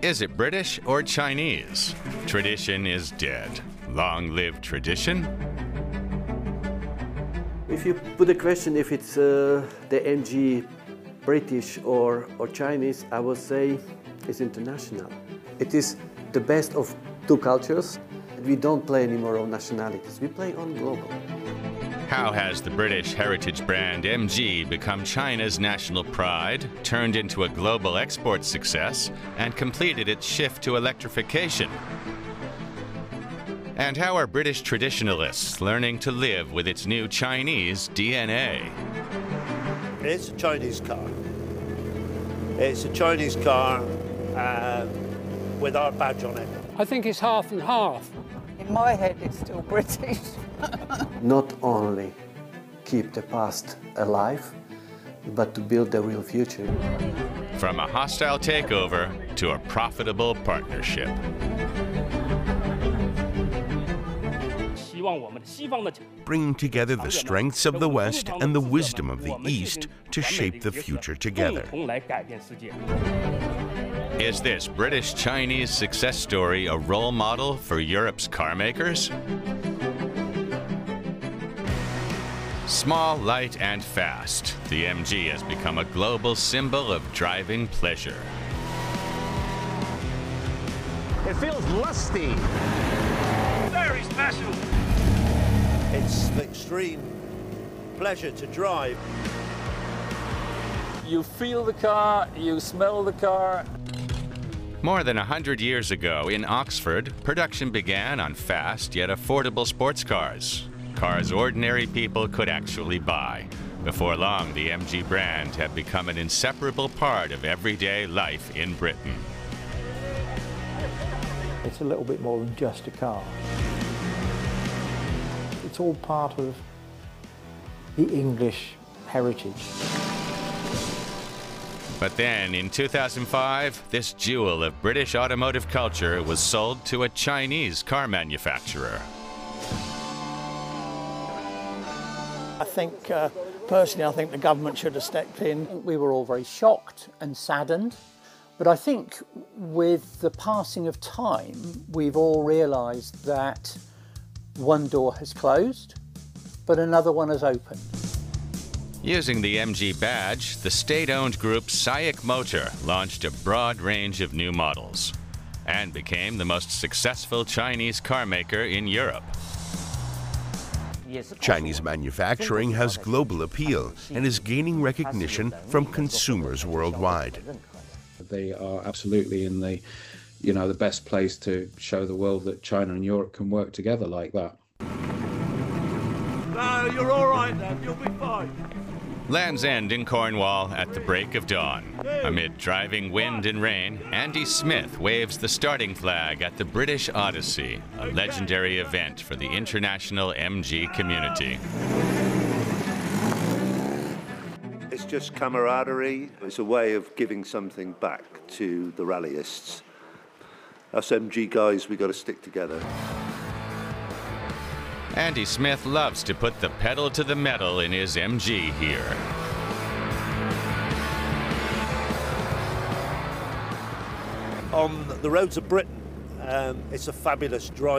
Is it British or Chinese? Tradition is dead. Long live tradition. If you put the question if it's the MG British or Chinese, I would say it's international. It is the best of two cultures. We don't play anymore on nationalities, we play on global. How has the British heritage brand MG become China's national pride, turned into a global export success, and completed its shift to electrification? And how are British traditionalists learning to live with its new Chinese DNA? It's a Chinese car. It's a Chinese car with our badge on it. I think it's half and half. In my head, it's still British. Not only keep the past alive, but to build the real future. From a hostile takeover to a profitable partnership. Bringing together the strengths of the West and the wisdom of the East to shape the future together. Is this British-Chinese success story a role model for Europe's car makers? Small, light, and fast, the MG has become a global symbol of driving pleasure. It feels lusty. Very special. It's an extreme pleasure to drive. You feel the car, you smell the car. More than 100 years ago in Oxford, production began on fast yet affordable sports cars. Cars ordinary people could actually buy. Before long, the MG brand had become an inseparable part of everyday life in Britain. It's a little bit more than just a car. It's all part of the English heritage. But then, in 2005, this jewel of British automotive culture was sold to a Chinese car manufacturer. I think, personally, I think the government should have stepped in. We were all very shocked and saddened, but I think with the passing of time, we've all realised that one door has closed, but another one has opened. Using the MG badge, the state-owned group SAIC Motor launched a broad range of new models and became the most successful Chinese car maker in Europe. Chinese manufacturing has global appeal and is gaining recognition from consumers worldwide. They are absolutely in the, the best place to show the world that China and Europe can work together like that. No, you're all right then. You'll be fine. Land's End in Cornwall at the break of dawn. Amid driving wind and rain, Andy Smith waves the starting flag at the British Odyssey, a legendary event for the international MG community. It's just camaraderie. It's a way of giving something back to the rallyists. Us MG guys, we got to stick together. Andy Smith loves to put the pedal to the metal in his MG here. On the roads of Britain, it's a fabulous drive.